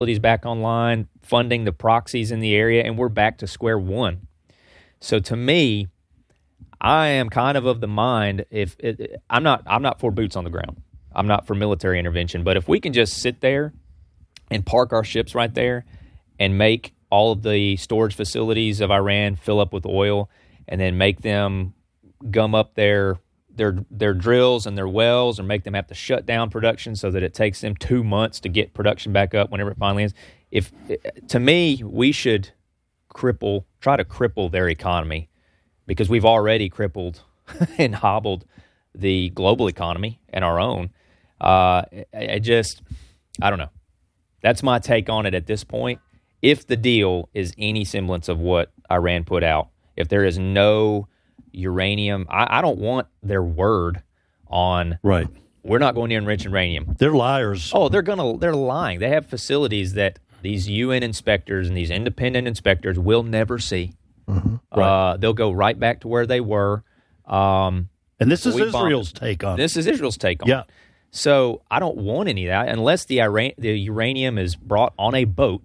facilities back online, funding the proxies in the area, and we're back to square one. So to me, I am kind of the mind, I'm not for boots on the ground. I'm not for military intervention. But if we can just sit there and park our ships right there and make all of the storage facilities of Iran fill up with oil, and then make them gum up their drills and their wells, or make them have to shut down production so that it takes them 2 months to get production back up whenever it finally ends. To me, we should try to cripple their economy, because we've already crippled and hobbled the global economy and our own. I don't know. That's my take on it at this point. If the deal is any semblance of what Iran put out, if there is no uranium, I don't want their word on, right, we're not going to enrich uranium. They're liars. Oh, they're lying. They have facilities that these UN inspectors and these independent inspectors will never see. Mm-hmm. Right. They'll go right back to where they were. And this is Israel's take on it. This is Israel's take on it. So I don't want any of that unless the uranium is brought on a boat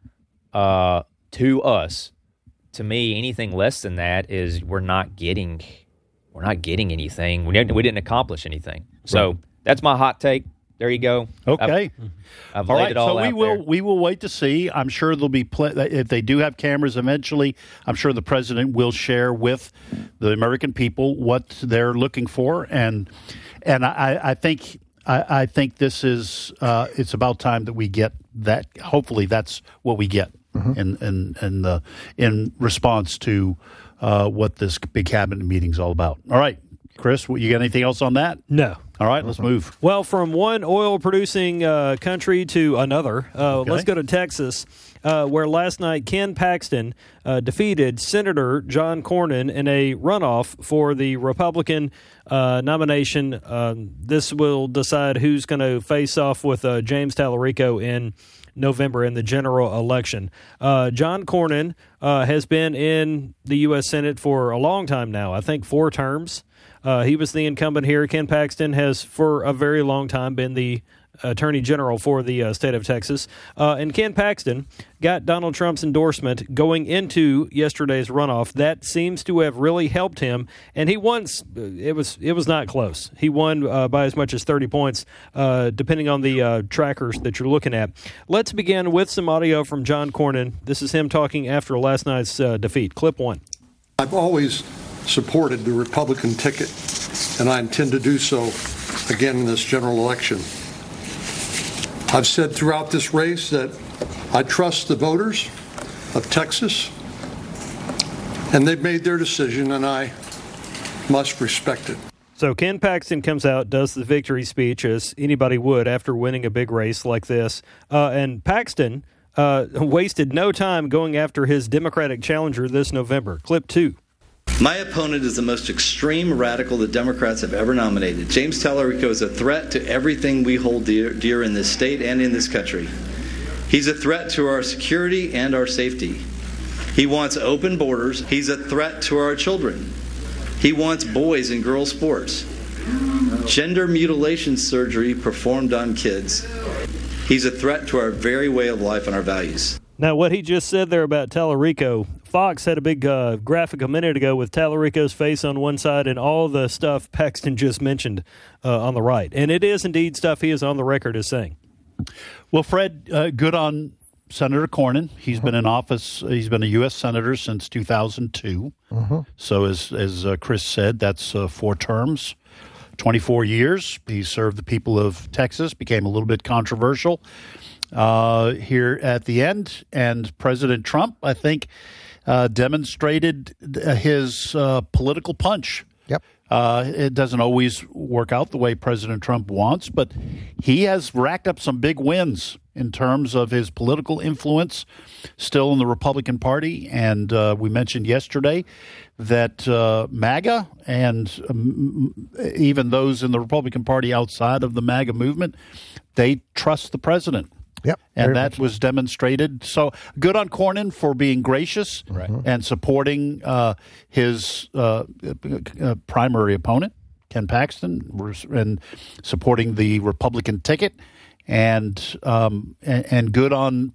to us. To me, anything less than that is we're not getting anything. We didn't accomplish anything. So that's my hot take. There you go. Okay. I've all laid right. it all so out we will wait to see. I'm sure there'll be if they do have cameras eventually. I'm sure the president will share with the American people what they're looking for, and I think this is it's about time that we get that. Hopefully, that's what we get in response to what this big cabinet meeting is all about. All right, Chris, you got anything else on that? No. All right, let's move. Well, from one oil-producing country to another, let's go to Texas, where last night Ken Paxton defeated Senator John Cornyn in a runoff for the Republican nomination. This will decide who's going to face off with James Tallarico in November in the general election. John Cornyn has been in the U.S. Senate for a long time now, I think 4 terms. He was the incumbent here. Ken Paxton has, for a very long time, been the Attorney General for the state of Texas. And Ken Paxton got Donald Trump's endorsement going into yesterday's runoff. That seems to have really helped him. And he won. It was not close. He won by as much as 30 points, depending on the trackers that you're looking at. Let's begin with some audio from John Cornyn. This is him talking after last night's defeat. Clip 1. I've always supported the Republican ticket, and I intend to do so again in this general election. I've said throughout this race that I trust the voters of Texas, and they've made their decision, and I must respect it. So Ken Paxton comes out, does the victory speech as anybody would after winning a big race like this, and Paxton wasted no time going after his Democratic challenger this November. Clip 2. My opponent is the most extreme radical the Democrats have ever nominated. James Tallarico is a threat to everything we hold dear in this state and in this country. He's a threat to our security and our safety. He wants open borders. He's a threat to our children. He wants boys and girls sports. Gender mutilation surgery performed on kids. He's a threat to our very way of life and our values. Now, what he just said there about Tallarico, Fox had a big graphic a minute ago with Tallarico's face on one side and all the stuff Paxton just mentioned on the right. And it is indeed stuff he is on the record as saying. Well, Fred, good on Senator Cornyn. He's been in office. He's been a U.S. Senator since 2002. So as Chris said, that's 4 terms, 24 years. He served the people of Texas, became a little bit controversial here at the end. And President Trump, I think, demonstrated his political punch. Yep. It doesn't always work out the way President Trump wants, but he has racked up some big wins in terms of his political influence still in the Republican Party. And we mentioned yesterday that MAGA and even those in the Republican Party outside of the MAGA movement, they trust the president. Yep, and that was demonstrated. So good on Cornyn for being gracious and supporting his primary opponent, Ken Paxton, and supporting the Republican ticket. and good on